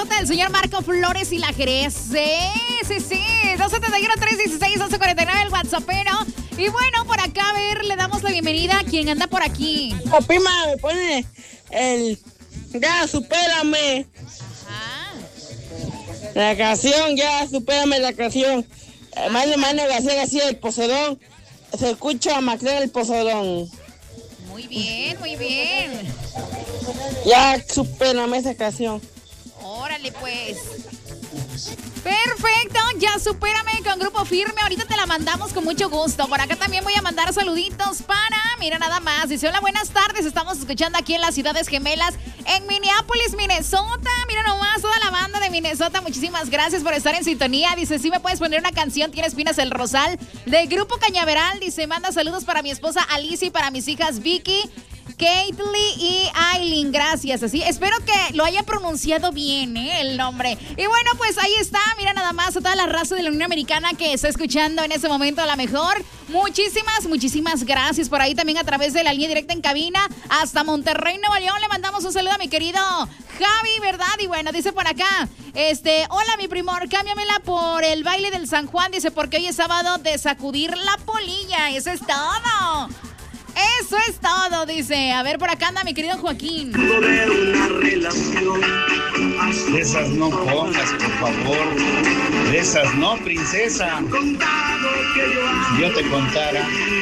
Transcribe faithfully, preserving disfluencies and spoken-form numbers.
Minnesota, el señor Marco Flores y la Jerez. Sí, sí, sí. dos setenta y uno, tres dieciséis, once cuarenta y nueve, el WhatsAppero. Y bueno, por acá, a ver, le damos la bienvenida a quien anda por aquí. Oh, prima, me pone el... Ya, supérame. Ah. La canción, ya, supérame la canción. Eh, mano, mano, García García, el Poseidón. Se escucha a Maclean el Poseidón. Muy bien, muy bien. Ya, supérame esa canción. Órale, pues. Perfecto, ya supérame con Grupo Firme. Ahorita te la mandamos con mucho gusto. Por acá también voy a mandar saluditos para, mira nada más. Dice, hola, buenas tardes. Estamos escuchando aquí en las Ciudades Gemelas, en Minneapolis, Minnesota. Mira nomás, toda la banda de Minnesota. Muchísimas gracias por estar en sintonía. Dice, sí me puedes poner una canción, Tienes Pinas el Rosal, del Grupo Cañaveral. Dice, manda saludos para mi esposa Alicia y para mis hijas Vicky, Caitlyn y Aileen, gracias. Así, espero que lo haya pronunciado bien, ¿eh? El nombre. Y bueno, pues ahí está, mira nada más a toda la raza de la Unión Americana que está escuchando en este momento a la mejor. Muchísimas, muchísimas gracias. Por ahí también a través de la línea directa en cabina hasta Monterrey, Nuevo León. Le mandamos un saludo a mi querido Javi, ¿verdad? Y bueno, dice por acá, este, hola mi primor, cámbiamela por el baile del San Juan. Dice, porque hoy es sábado de sacudir la polilla. Eso es todo. Eso es todo, dice. A ver, por acá anda mi querido Joaquín. De esas no pongas, por favor. De esas no, princesa. Si yo te contara